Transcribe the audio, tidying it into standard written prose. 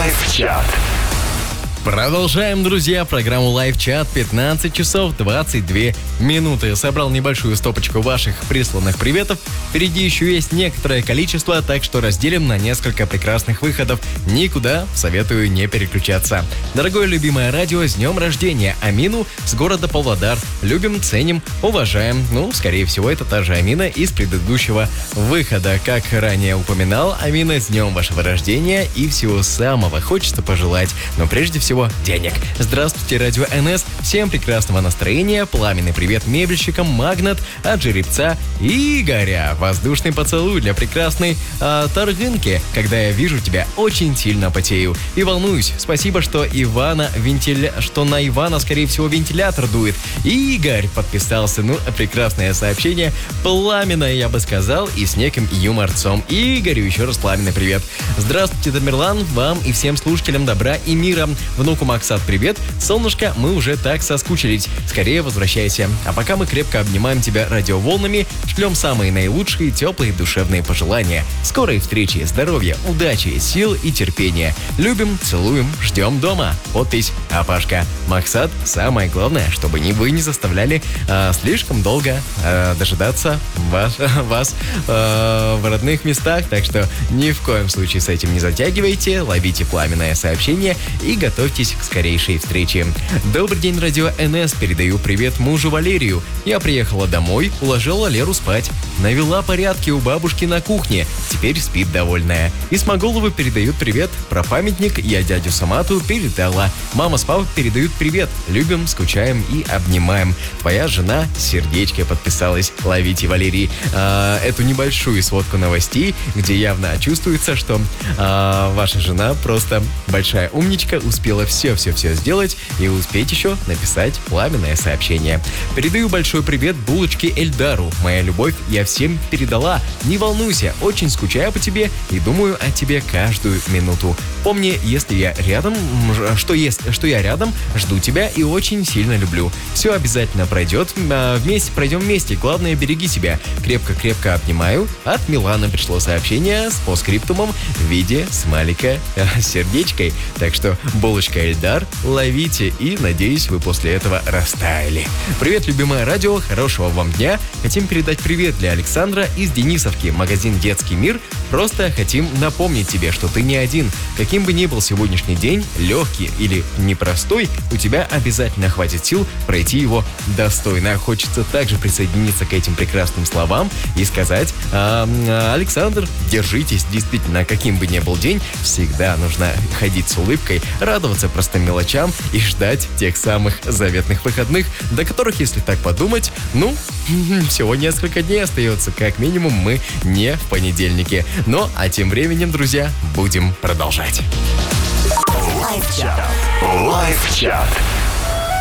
Лайв-чат. Продолжаем, друзья, программу Лайв-чат. 15 часов 22 минуты. Собрал небольшую стопочку ваших присланных приветов. Впереди еще есть некоторое количество, так что разделим на несколько прекрасных выходов. Никуда советую не переключаться. Дорогое любимое радио, с днем рождения Амину с города Павлодар. Любим, ценим, уважаем. Скорее всего, это та же Амина из предыдущего выхода. Как ранее упоминал, Амина, с днем вашего рождения и всего самого хочется пожелать. Но прежде всего, денег. Здравствуйте, Радио НС. Всем прекрасного настроения. Пламенный привет мебельщикам, Магнат, от жеребца и Игоря. Воздушный поцелуй для прекрасной Таргынки. Когда я вижу тебя, очень сильно потею и волнуюсь. Спасибо, что на Ивана, скорее всего, вентилятор дует. И Игорь подписался. Прекрасное сообщение. Пламенное, я бы сказал, и с неким юморцом. И Игорю еще раз пламенный привет. Здравствуйте, Тамерлан. Вам и всем слушателям добра и мира. Внуку Максат привет. Солнышко, мы уже так соскучились. Скорее возвращайся. А пока мы крепко обнимаем тебя радиоволнами, шлем самые наилучшие, теплые, душевные пожелания. Скорой встречи, здоровья, удачи, сил и терпения. Любим, целуем, ждем дома. Подпись Апашка. Максат, самое главное, чтобы вы не заставляли слишком долго дожидаться вас в родных местах. Так что ни в коем случае с этим не затягивайте. Ловите пламенное сообщение и готовьтесь к скорейшей встрече. Добрый день, Радио НС. Передаю привет мужу Валерию. Я приехала домой, уложила Леру спать. Навела порядки у бабушки на кухне. Теперь спит довольная. Исмаголовы передают привет. Про памятник я дядю Самату передала. Мама с папой передают привет. Любим, скучаем и обнимаем. Твоя жена сердечко подписалась. Ловите, Валерий, эту небольшую сводку новостей, где явно чувствуется, что ваша жена просто большая умничка, успела все сделать и успеть еще написать пламенное сообщение. Передаю большой привет булочке Эльдару. Моя любовь я всем передала. Не волнуйся, очень скучаю по тебе и думаю о тебе каждую минуту. Помни, если я рядом, что я рядом, жду тебя и очень сильно люблю. Все обязательно пройдет, пройдем вместе. Главное, береги себя. Крепко-крепко обнимаю. От Миланы пришло сообщение с постскриптумом в виде смайлика с сердечкой. Так что, булочка Эльдар, ловите, и надеюсь, вы после этого растаяли. Привет, любимое радио, хорошего вам дня. Хотим передать привет для Александра из Денисовки, магазин «Детский мир». Просто хотим напомнить тебе, что ты не один. Каким бы ни был сегодняшний день, легкий или непростой, у тебя обязательно хватит сил пройти его достойно. Хочется также присоединиться к этим прекрасным словам и сказать: Александр, держитесь, действительно, каким бы ни был день, всегда нужно ходить с улыбкой, радоваться простым мелочам и ждать тех самых заветных выходных, до которых, если так подумать, всего несколько дней остается, как минимум мы не в понедельнике. А тем временем, друзья, будем продолжать. Лайв-чат.